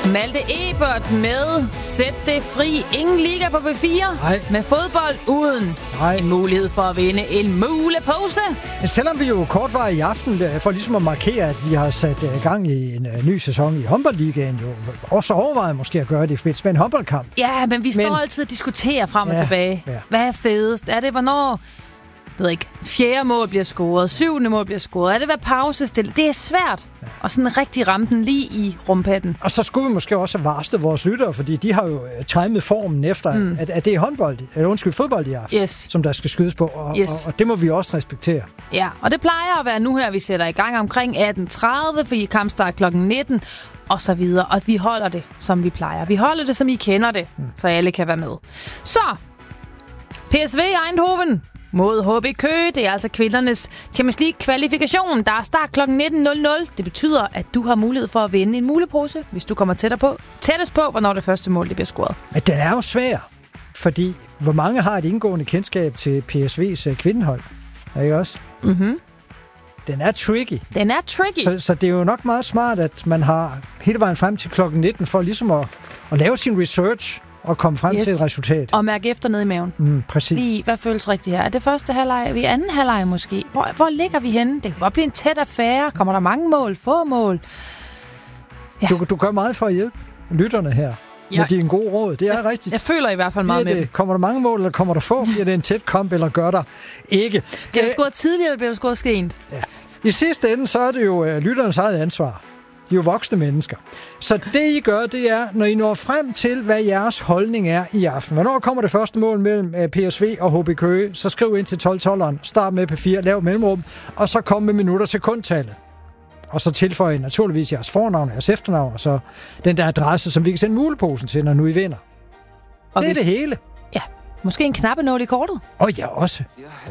Malte Ebert med Sæt det fri. Ingen liga på B4. Nej. Med fodbold uden en mulighed for at vinde en mulepose. Selvom vi jo kort var i aften, for ligesom at markere, at vi har sat gang i en ny sæson i håndboldligaen, jo også overvejet måske at gøre det i forbindelse med en håndboldkamp. Ja, men vi står altid og diskuterer frem og tilbage. Ja. Hvad er fedest? Er det, hvornår... Jeg ved ikke, 4. mål bliver scoret, 7. mål bliver scoret. Er det, hvad pause stille? Det er svært. Og sådan rigtig ramme den lige i rumpatten. Og så skulle vi måske også have varslet vores lyttere, fordi de har jo timet formen efter, at det er fodbold i aften, som der skal skydes på. Og det må vi også respektere. Ja, og det plejer at være nu her, vi sætter i gang omkring 18.30, fordi kampstart kl. 19, og så videre. Og vi holder det, som vi plejer. Vi holder det, som I kender det, så alle kan være med. Så, PSV Eindhoven mod HB Køge. Det er altså kvindernes Champions League-kvalifikation. Der er start kl. 19.00. Det betyder, at du har mulighed for at vinde en mulepose, hvis du kommer tættest på, hvornår det første mål det bliver scoret. Men den er jo svær, fordi hvor mange har et indgående kendskab til PSV's kvindehold? Ikke også? Mhm. Den er tricky. Den er tricky. Så det er jo nok meget smart, at man har hele vejen frem til kl. 19 for ligesom at lave sin research og komme frem til et resultat. Og mærke efter ned i maven. Præcis. Lige, hvad føles rigtigt her? Er det første halvleg? Er vi anden halvleg måske? Hvor ligger vi henne? Det kan godt blive en tæt affære. Kommer der mange mål? Få mål? Ja. Du gør meget for at hjælpe lytterne her. Ja. Med dine gode råd. Det er rigtigt. Jeg føler i hvert fald meget med det. Kommer der mange mål, eller kommer der få? Bliver det en tæt kamp, eller gør der ikke? Bliver der scoret tidligere, eller bliver der scoret skent? Ja. I sidste ende, så er det jo lytternes eget ansvar. De er jo voksne mennesker. Så det, I gør, det er, når I når frem til, hvad jeres holdning er i aften. Hvornår kommer det første mål mellem PSV og HB Køge? Så skriv ind til 12-12'eren, start med P4, lav mellemrum, og så kom med minutter sekundtallet. Og så tilføjer I naturligvis jeres fornavn, jeres efternavn, og så den der adresse, som vi kan sende muleposen til, når nu I vinder. Og det er det hele. Ja, måske en knappenål i kortet. Ja, også.